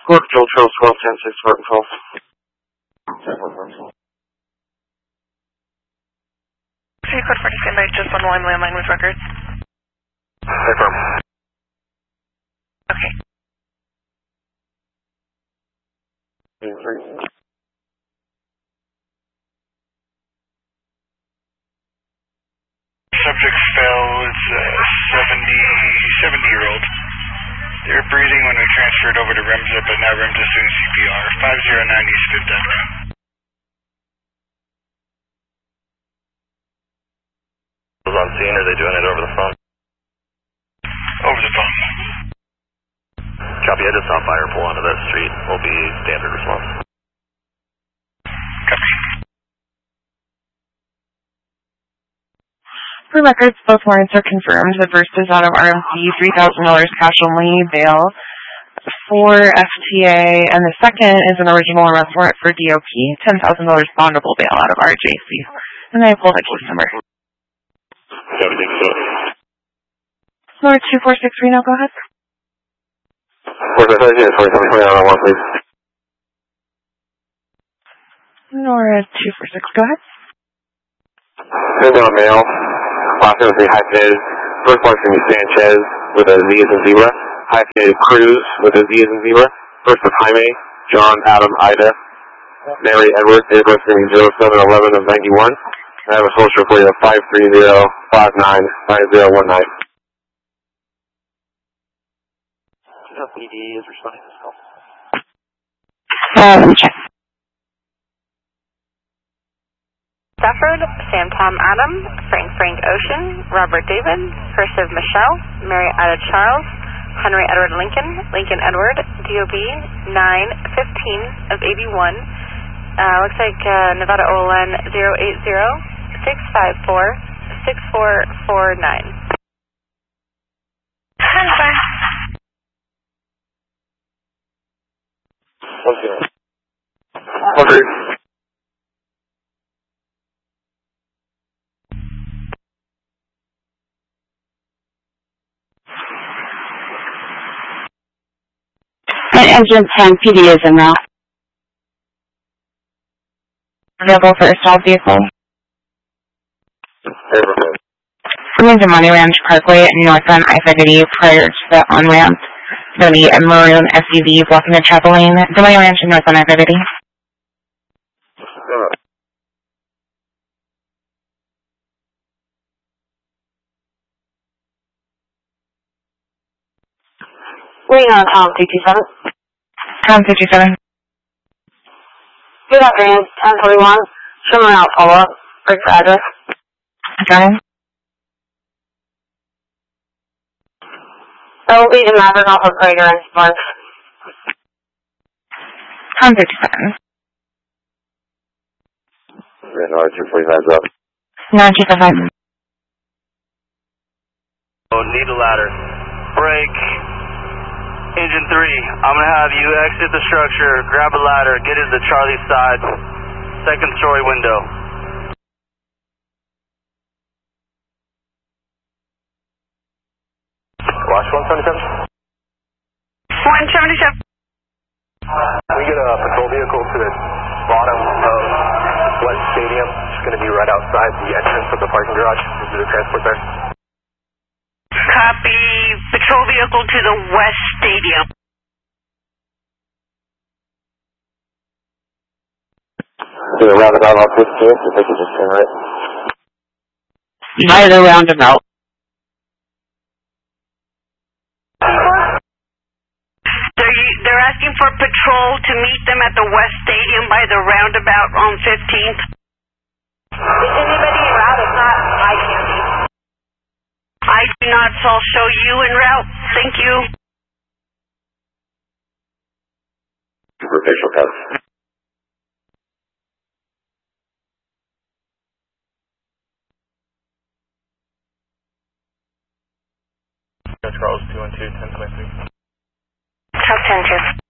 Score Control, Charles 12, 10, 6, Spartan 12. City Code 40 standby, just on Lime landline with records. Confirm. Okay. Subject fell is a 70-year-old. They were breathing when we transferred over to REMSA, but now REMSA is doing CPR. 509 East 5th Avenue. On scene, or are they doing it over the phone? Over the phone. Copy, I just saw fire pull onto that street. Will be standard response. Copy. For records, both warrants are confirmed. The first is out of RMC, $3,000 cash only bail for FTA, and the second is an original arrest warrant for DOP, $10,000 bondable bail out of RJC. And I pulled a case number. Everything so. Number 246 Reno, go ahead. 446, please. Nora 246, go ahead. Send down mail. Last name will be hyphenated. First one's going to be Sanchez with a Z as in zebra. Hyphenated Cruz with a Z as in zebra. First is Jaime, John, Adam, Ida, Mary, Edward. Date of birth is going to be 07/11 of 91. I have a social for you of 530-59-5019. PD is responding to this call. Check. Stafford, Sam Tom Adam, Frank Ocean, Robert David, Cursive Michelle, Mary Ida Charles, Henry Edward Lincoln Edward, DOB 915 of 81. Looks like Nevada OLN 080-654-6449. Okay. Engine 10, PD is in route. Available for a stalled vehicle. Coming to Money Ranch Parkway and north on I-70 prior to the on-ramp. There'll be a maroon SUV blocking the travel lane. The Money Ranch and north on I-70. Waiting on Tom 227. Tom 227. Good afternoon, 1041. Sherman out follow-up. Break for address. Okay. That will be the Maverick off of Prager and Sparks. Tom 227. North 245 up. 925. Oh, need a ladder. Break. Engine 3, I'm going to have you exit the structure, grab a ladder, get into Charlie's side, second story window. Watch 177. 177. We get a patrol vehicle to the bottom of West Stadium. It's going to be right outside the entrance of the parking garage. Is there a transport there? Copy. Patrol vehicle to the West Stadium. To the roundabout off 52, I think you just turn right. By the roundabout. They're asking for patrol to meet them at the West Stadium by the roundabout on 15th. Is anybody en route? If not, I can be. I do not, so I'll show you en route. Thank you. Superficial cuts. Charles 212, 1023. Top 10,